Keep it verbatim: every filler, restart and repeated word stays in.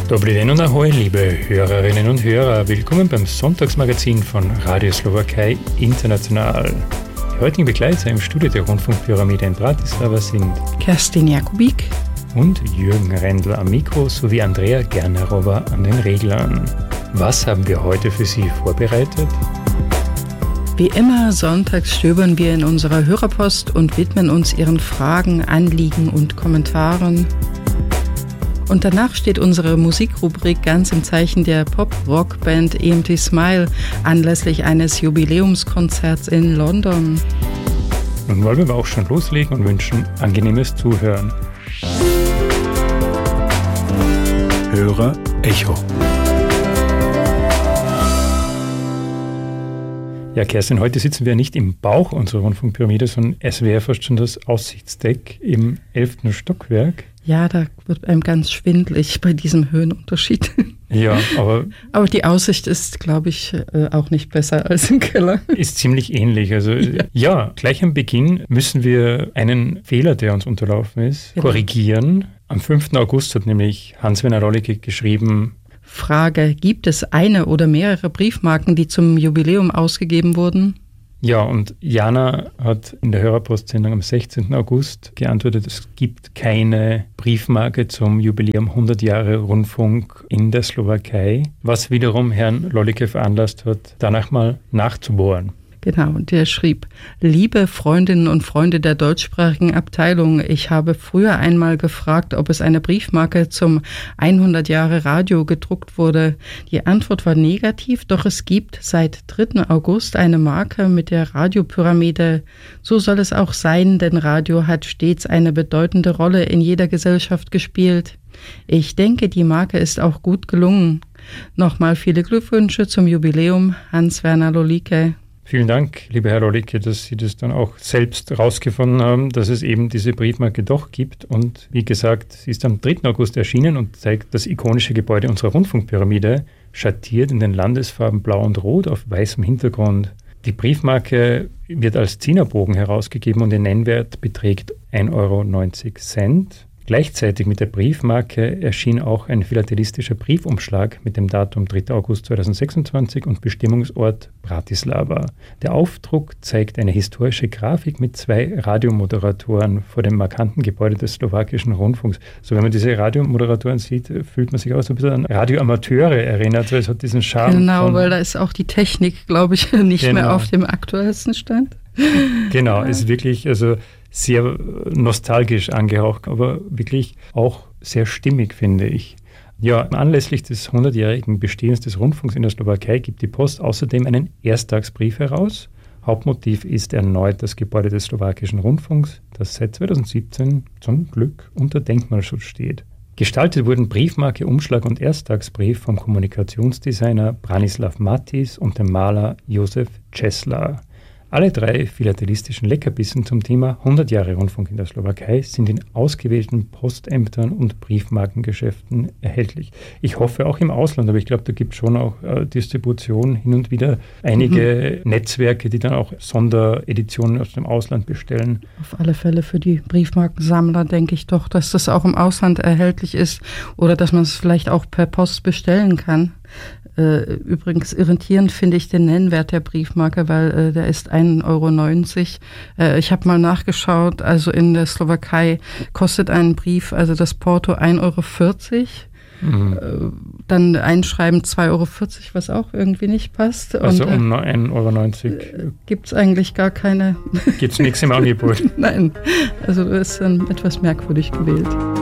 Dobrý den und ahoj, liebe Hörerinnen und Hörer. Willkommen beim Sonntagsmagazin von Radio Slowakei International. Die heutigen Begleiter im Studio der Rundfunkpyramide in Bratislava sind Kerstin Jakubik und Jürgen Rendl am Mikro sowie Andrea Gernerowa an den Reglern. Was haben wir heute für Sie vorbereitet? Wie immer, sonntags stöbern wir in unserer Hörerpost und widmen uns Ihren Fragen, Anliegen und Kommentaren. Und danach steht unsere Musikrubrik ganz im Zeichen der Pop-Rock-Band E M T Smile anlässlich eines Jubiläumskonzerts in London. Nun wollen wir aber auch schon loslegen und wünschen angenehmes Zuhören. Hörer Echo. Ja, Kerstin, heute sitzen wir nicht im Bauch unserer Rundfunkpyramide, sondern es wäre fast schon das Aussichtsdeck im elften Stockwerk. Ja, da wird einem ganz schwindelig bei diesem Höhenunterschied. Ja, aber... aber die Aussicht ist, glaube ich, auch nicht besser als im Keller. Ist ziemlich ähnlich. Also ja, ja gleich am Beginn müssen wir einen Fehler, der uns unterlaufen ist, genau. korrigieren. Am fünften August hat nämlich Hans-Werner Rollicke geschrieben... Frage, gibt es eine oder mehrere Briefmarken, die zum Jubiläum ausgegeben wurden? Ja, und Jana hat in der Hörerpostsendung am sechzehnten August geantwortet, es gibt keine Briefmarke zum Jubiläum hundert Jahre Rundfunk in der Slowakei, was wiederum Herrn Rollicke veranlasst hat, danach mal nachzubohren. Genau, und der schrieb, liebe Freundinnen und Freunde der deutschsprachigen Abteilung, ich habe früher einmal gefragt, ob es eine Briefmarke zum hundert Jahre Radio gedruckt wurde. Die Antwort war negativ, doch es gibt seit dritten August eine Marke mit der Radiopyramide. So soll es auch sein, denn Radio hat stets eine bedeutende Rolle in jeder Gesellschaft gespielt. Ich denke, die Marke ist auch gut gelungen. Nochmal viele Glückwünsche zum Jubiläum, Hans-Werner Rollicke. Vielen Dank, lieber Herr Rollicke, dass Sie das dann auch selbst rausgefunden haben, dass es eben diese Briefmarke doch gibt. Und wie gesagt, sie ist am dritten August erschienen und zeigt das ikonische Gebäude unserer Rundfunkpyramide, schattiert in den Landesfarben Blau und Rot auf weißem Hintergrund. Die Briefmarke wird als Zehnerbogen herausgegeben und ihr Nennwert beträgt ein Euro neunzig. Gleichzeitig mit der Briefmarke erschien auch ein philatelistischer Briefumschlag mit dem Datum dritter August zweitausendsechsundzwanzig und Bestimmungsort Bratislava. Der Aufdruck zeigt eine historische Grafik mit zwei Radiomoderatoren vor dem markanten Gebäude des slowakischen Rundfunks. So, wenn man diese Radiomoderatoren sieht, fühlt man sich auch so ein bisschen an Radioamateure erinnert. Es hat diesen Charme. Genau, von, weil da ist auch die Technik, glaube ich, nicht genau. mehr auf dem aktuellsten Stand. Genau, ist wirklich, also sehr nostalgisch angehaucht, aber wirklich auch sehr stimmig, finde ich. Ja, anlässlich des hundertjährigen Bestehens des Rundfunks in der Slowakei gibt die Post außerdem einen Ersttagsbrief heraus. Hauptmotiv ist erneut das Gebäude des slowakischen Rundfunks, das seit zweitausendsiebzehn zum Glück unter Denkmalschutz steht. Gestaltet wurden Briefmarke, Umschlag und Ersttagsbrief vom Kommunikationsdesigner Branislav Matis und dem Maler Josef Česlar. Alle drei philatelistischen Leckerbissen zum Thema hundert Jahre Rundfunk in der Slowakei sind in ausgewählten Postämtern und Briefmarkengeschäften erhältlich. Ich hoffe auch im Ausland, aber ich glaube, da gibt es schon auch äh, Distribution, hin und wieder einige mhm. Netzwerke, die dann auch Sondereditionen aus dem Ausland bestellen. Auf alle Fälle für die Briefmarkensammler denke ich doch, dass das auch im Ausland erhältlich ist oder dass man es vielleicht auch per Post bestellen kann. Übrigens irritierend finde ich den Nennwert der Briefmarke, weil äh, der ist ein Euro neunzig. Äh, ich habe mal nachgeschaut, also in der Slowakei kostet ein Brief, also das Porto ein Euro vierzig. Mhm. Äh, dann Einschreiben zwei Euro vierzig, was auch irgendwie nicht passt. Also und, um ein Euro neunzig. Äh, gibt es eigentlich gar keine... Gibt es nichts im Angebot? Nein, also das ist dann etwas merkwürdig gewählt.